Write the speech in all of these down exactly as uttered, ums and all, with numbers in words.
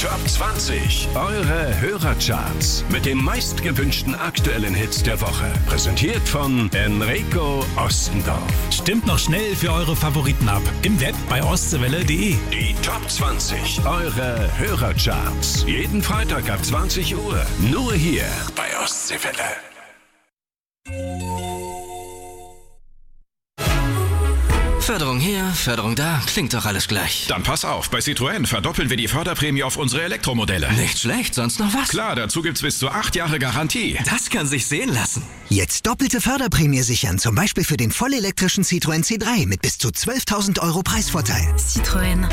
Top zwanzig, eure Hörercharts mit den meistgewünschten aktuellen Hits der Woche. Präsentiert von Enrico Ostendorf. Stimmt noch schnell für eure Favoriten ab. Im Web bei ostseewelle punkt de. Die Top zwanzig, eure Hörercharts. Jeden Freitag ab zwanzig Uhr. Nur hier bei Ostseewelle. Förderung hier, Förderung da, klingt doch alles gleich. Dann pass auf, bei Citroën verdoppeln wir die Förderprämie auf unsere Elektromodelle. Nicht schlecht, sonst noch was? Klar, dazu gibt's bis zu acht Jahre Garantie. Das kann sich sehen lassen. Jetzt doppelte Förderprämie sichern, zum Beispiel für den vollelektrischen Citroën C drei mit bis zu zwölftausend Euro Preisvorteil. Citroën.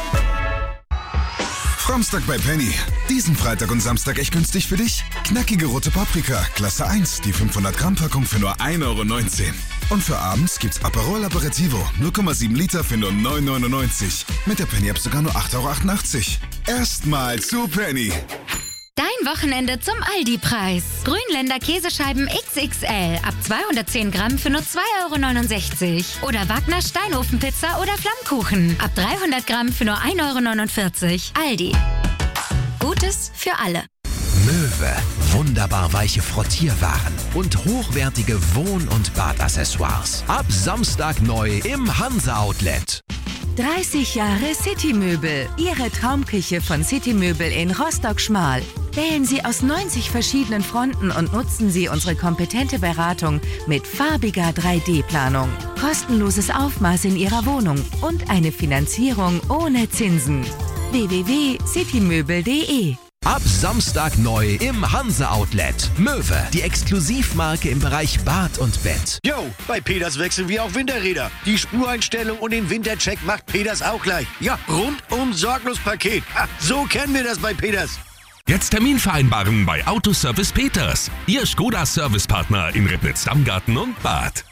Samstag bei Penny. Diesen Freitag und Samstag echt günstig für dich? Knackige rote Paprika, Klasse eins, die fünfhundert Gramm Packung für nur ein Euro neunzehn. Und für abends gibt's Aperol Aperitivo, null Komma sieben Liter für nur neun Euro neunundneunzig. Mit der Penny-App sogar nur acht Euro achtundachtzig. Erstmal zu Penny. Dein Wochenende zum Aldi-Preis. Grünländer Käsescheiben X X L ab zweihundertzehn Gramm für nur zwei Euro neunundsechzig. Oder Wagner Steinofenpizza oder Flammkuchen ab dreihundert Gramm für nur ein Euro neunundvierzig. Aldi. Gutes für alle. Möwe, wunderbar weiche Frottierwaren und hochwertige Wohn- und Badaccessoires. Ab Samstag neu im Hansa Outlet. dreißig Jahre City-Möbel. Ihre Traumküche von City-Möbel in Rostock-Schmal. Wählen Sie aus neunzig verschiedenen Fronten und nutzen Sie unsere kompetente Beratung mit farbiger drei D Planung. Kostenloses Aufmaß in Ihrer Wohnung und eine Finanzierung ohne Zinsen. w w w punkt citymöbel punkt de. Ab Samstag neu im Hansa Outlet. Möwe, die Exklusivmarke im Bereich Bad und Bett. Yo, bei Peters wechseln wir auf Winterräder. Die Spureinstellung und den Wintercheck macht Peters auch gleich. Ja, rundum sorglos Paket. Ha, so kennen wir das bei Peters. Jetzt Termin vereinbaren bei Autoservice Peters. Ihr Skoda-Servicepartner in Ribnitz-Dammgarten und Bad.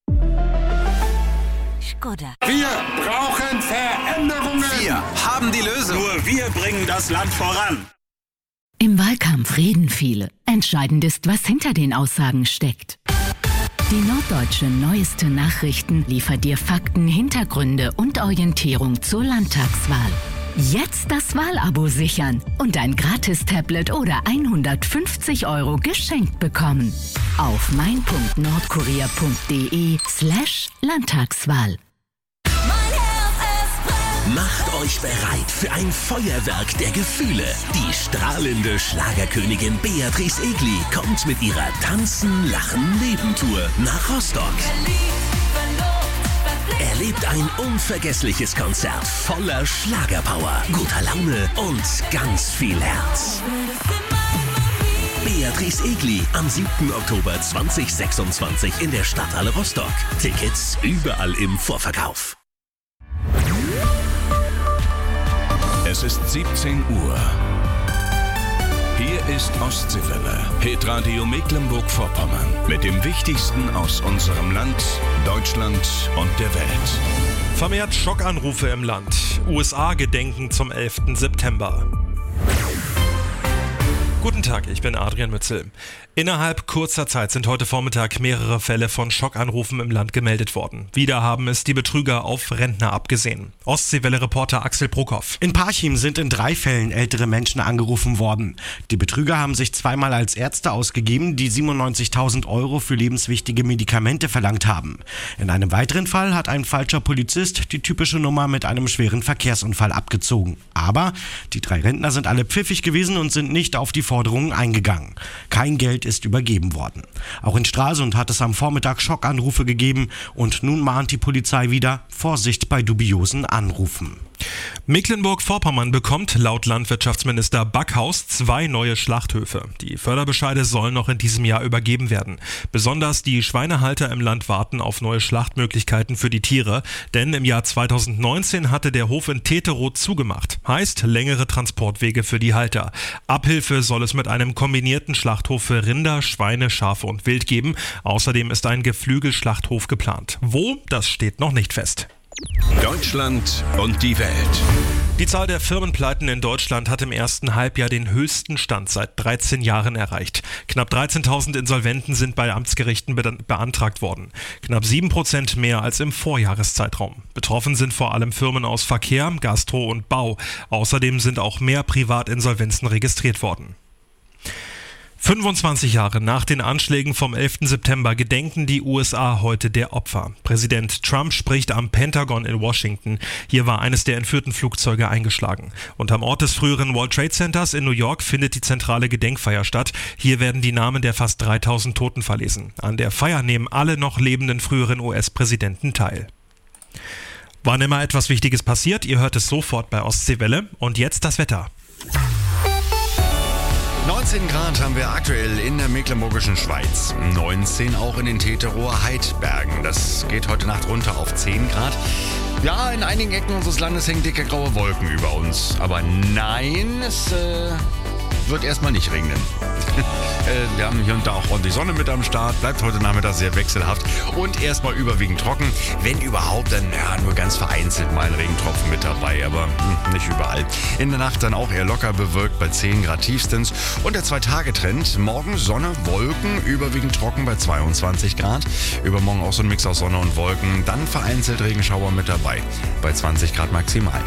Skoda. Wir brauchen Veränderungen. Wir haben die Lösung. Nur wir bringen das Land voran. Im Wahlkampf reden viele. Entscheidend ist, was hinter den Aussagen steckt. Die Norddeutsche Neueste Nachrichten liefert dir Fakten, Hintergründe und Orientierung zur Landtagswahl. Jetzt das Wahlabo sichern und ein Gratis-Tablet oder hundertfünfzig Euro geschenkt bekommen. Auf mein Punkt nordkorea punkt de slash Landtagswahl. Macht euch bereit für ein Feuerwerk der Gefühle. Die strahlende Schlagerkönigin Beatrice Egli kommt mit ihrer Tanzen, Lachen, Leben-Tour nach Rostock. Erlebt ein unvergessliches Konzert voller Schlagerpower, guter Laune und ganz viel Herz. Beatrice Egli am siebten Oktober zweitausendsechsundzwanzig in der Stadthalle Rostock. Tickets überall im Vorverkauf. Es ist siebzehn Uhr. Hier ist Ostseewelle, Hitradio Mecklenburg-Vorpommern mit dem Wichtigsten aus unserem Land, Deutschland und der Welt. Vermehrt Schockanrufe im Land. U S A gedenken zum elften September. Guten Tag, ich bin Adrian Mützel. Innerhalb kurzer Zeit sind heute Vormittag mehrere Fälle von Schockanrufen im Land gemeldet worden. Wieder haben es die Betrüger auf Rentner abgesehen. Ostseewelle-Reporter Axel Brockhoff. In Parchim sind in drei Fällen ältere Menschen angerufen worden. Die Betrüger haben sich zweimal als Ärzte ausgegeben, die siebenundneunzigtausend Euro für lebenswichtige Medikamente verlangt haben. In einem weiteren Fall hat ein falscher Polizist die typische Nummer mit einem schweren Verkehrsunfall abgezogen. Aber die drei Rentner sind alle pfiffig gewesen und sind nicht auf die Forderungen eingegangen. Kein Geld ist übergeben worden. Auch in Stralsund hat es am Vormittag Schockanrufe gegeben und nun mahnt die Polizei wieder: Vorsicht bei dubiosen Anrufen. Mecklenburg-Vorpommern bekommt laut Landwirtschaftsminister Backhaus zwei neue Schlachthöfe. Die Förderbescheide sollen noch in diesem Jahr übergeben werden. Besonders die Schweinehalter im Land warten auf neue Schlachtmöglichkeiten für die Tiere, denn im Jahr zweitausendneunzehn hatte der Hof in Teterow zugemacht. Heißt längere Transportwege für die Halter. Abhilfe soll es mit einem kombinierten Schlachthof für Rinder, Schweine, Schafe und Wild geben. Außerdem ist ein Geflügelschlachthof geplant. Wo? Das steht noch nicht fest. Deutschland und die Welt. Die Zahl der Firmenpleiten in Deutschland hat im ersten Halbjahr den höchsten Stand seit dreizehn Jahren erreicht. Knapp dreizehntausend Insolventen sind bei Amtsgerichten be- beantragt worden. Knapp sieben Prozent mehr als im Vorjahreszeitraum. Betroffen sind vor allem Firmen aus Verkehr, Gastro und Bau. Außerdem sind auch mehr Privatinsolvenzen registriert worden. fünfundzwanzig Jahre nach den Anschlägen vom elften September gedenken die U S A heute der Opfer. Präsident Trump spricht am Pentagon in Washington. Hier war eines der entführten Flugzeuge eingeschlagen. Und am Ort des früheren World Trade Centers in New York findet die zentrale Gedenkfeier statt. Hier werden die Namen der fast dreitausend Toten verlesen. An der Feier nehmen alle noch lebenden früheren U S-Präsidenten teil. Wann immer etwas Wichtiges passiert, ihr hört es sofort bei Ostseewelle. Und jetzt das Wetter. neunzehn Grad haben wir aktuell in der Mecklenburgischen Schweiz. neunzehn auch in den Teterower Heidbergen. Das geht heute Nacht runter auf zehn Grad. Ja, in einigen Ecken unseres Landes hängen dicke graue Wolken über uns. Aber nein, es äh, wird erstmal nicht regnen. äh, wir haben hier und da auch ordentlich Sonne mit am Start. Bleibt heute Nachmittag sehr wechselhaft und erstmal überwiegend trocken. Wenn überhaupt, dann ja, nur ganz vereinzelt mal ein Regentropfen mit dabei, aber hm, nicht überall. In der Nacht dann auch eher locker bewölkt bei zehn Grad tiefstens. Und der Zwei-Tage-Trend, morgen Sonne, Wolken, überwiegend trocken bei zweiundzwanzig Grad. Übermorgen auch so ein Mix aus Sonne und Wolken, dann vereinzelt Regenschauer mit dabei bei zwanzig Grad maximal.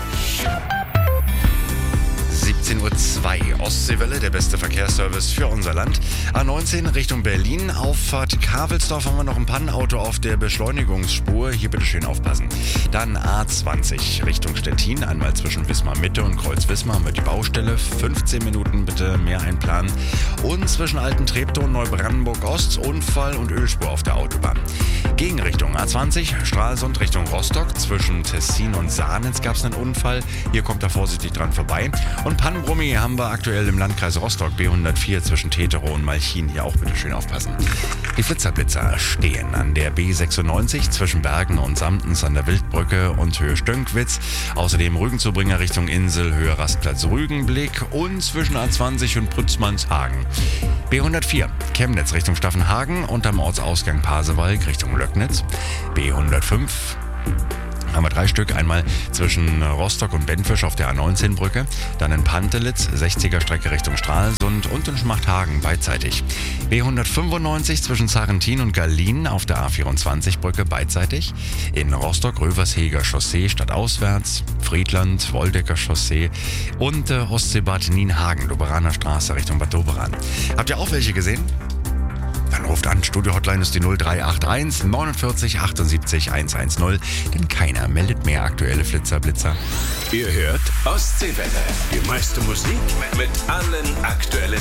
siebzehn Uhr zwei, Ostseewelle, der beste Verkehrsservice für unser Land. A neunzehn Richtung Berlin, Auffahrt Kavelsdorf haben wir noch ein Pannenauto auf der Beschleunigungsspur. Hier bitte schön aufpassen. Dann A zwanzig Richtung Stettin, einmal zwischen Wismar Mitte und Kreuz Wismar haben wir die Baustelle. fünfzehn Minuten bitte mehr einplanen. Und zwischen Alten Treptow und Neubrandenburg Ost, Unfall und Ölspur auf der Autobahn. Gegenrichtung A zwanzig, Stralsund Richtung Rostock. Zwischen Tessin und Sahnitz gab es einen Unfall. Hier kommt er vorsichtig dran vorbei. Und Pannenbrummi haben wir aktuell im Landkreis Rostock, B hundertvier zwischen Teterow und Malchin. Hier auch bitte schön aufpassen. Die Flitzerblitzer stehen an der B sechsundneunzig zwischen Bergen und Samtens an der Wildbrücke und Höhe Stönkwitz. Außerdem Rügenzubringer Richtung Insel, Höhe Rastplatz Rügenblick und zwischen A zwanzig und Prützmannshagen. B hundertvier Chemnitz Richtung Staffenhagen und am Ortsausgang Pasewalk Richtung Löcknitz. B hundertfünf haben wir drei Stück, einmal zwischen Rostock und Benfisch auf der A neunzehn Brücke, dann in Pantelitz, sechziger Strecke Richtung Stralsund und in Schmachthagen beidseitig. B hundertfünfundneunzig zwischen Sarrentin und Gallien auf der A vierundzwanzig Brücke beidseitig, in Rostock Röversheger Chaussee stadtauswärts, Friedland, Woldecker Chaussee und äh, Ostseebad Nienhagen, Doberaner Straße Richtung Bad Doberan. Habt ihr auch welche gesehen? Dann ruft an, Studio-Hotline ist die null drei acht eins neunundvierzig achtundsiebzig hundertzehn, denn keiner meldet mehr aktuelle Flitzer-Blitzer. Ihr hört Ostseewelle, die meiste Musik mit allen aktuellen